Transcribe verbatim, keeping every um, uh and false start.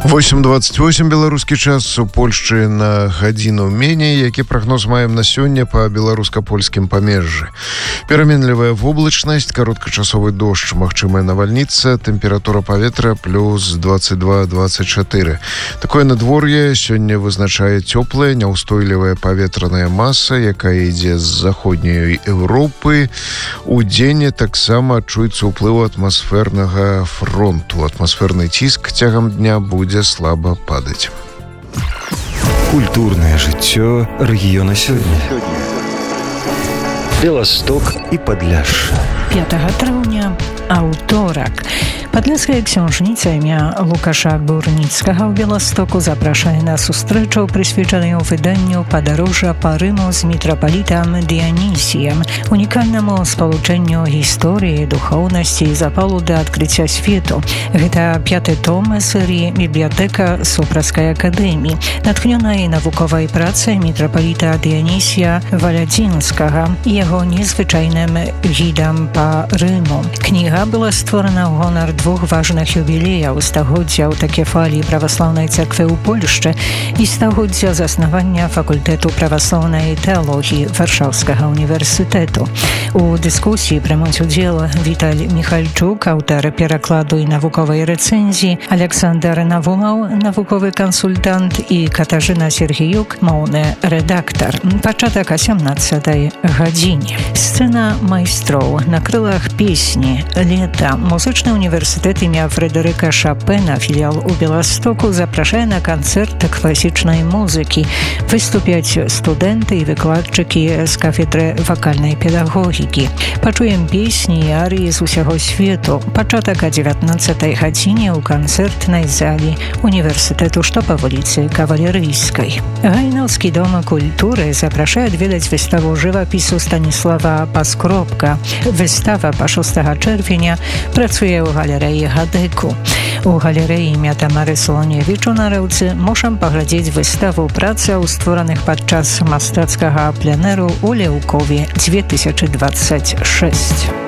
восемь двадцать восемь беларускі час у Польшчы на гадзіну меней, які прагноз маем на сёння па беларуска-польскім памежжы. Пераменлівая воблачнасць, кароткачасовы дождж, магчымая навальніца, тэмпература паветра плюс двадцать два двадцать четыре. Такое надвор'е сёння вызначае цёплая, няўстойлівая паветраная маса, якая ідзе з заходняй Еўропы. У дзень таксама адчуецца ўплыў атмасфернага фронту. Атмасферны ціск цягам дня будзе слабо падать. Культурное жыццё рэгіёна сёння. Беласток і Падляшша. пятага траўня, аўторак. Падляшская książnica імя Лукаша Бурніцкага ў Беластоку запрашае на сустрэчу, прысвечаную выданню падарожжа па Рыму з мітрапалітам Дыянісіем, унікальнаму спалучэнню гісторыі, духоўнасці і запалу да адкрыцця свету. Гэта пяты том серыі «Бібліятэка Супрацкай акадэміі», натхнёнай навуковай працай мітрапаліта Дыянісія Валядзінскага і яго незвычайным гідам па Рыму. Кніга была створана ў гонар двух важных юбілеяў: стагоддзя аўтакефаліі праваслаўнай царквы ў Польшчы і стагоддзя заснавання факультэту праваслаўнай тэалогіі Варшаўскага універсітэту. У дыскусіі прымуць удзел Віталь Міхальчук, аўтар перакладу і навуковай рэцэнзіі, Александр Навумаў, навуковы кансультант, і Катажына Сергіюк, моўны рэдактар. Пачатак о сямнаццатай гадзіне. Сцэна майстроў. На крылах песні «Лета» музычны універсітэт імя Фрэдэрыка Шапена, філіал у Беластоку, запрашае на канцэрт класічнай музыкі. Выступяць студэнты і выкладчыкі з кафедры вакальнай педагогікі. Пачуем песні і арыі з усяго свету. Пачатак о дзевятнаццатай гадзіне ў канцэртнай залі універсітэту, што па вуліцы Кавалерыйскай. Гайнаўскі дом культуры запрашае адведаць выставу жывапісу Станіслава Паскропка. Выстава па шостага чэрвеня працуе ў галерэі Гадэку. У галерэі імя Тамары Солоневіч у Нарыўцы можам паглядзець выставу працаў, створаных падчас мастацкага пленэру ў Леўкове две тысячи двадцать шесть.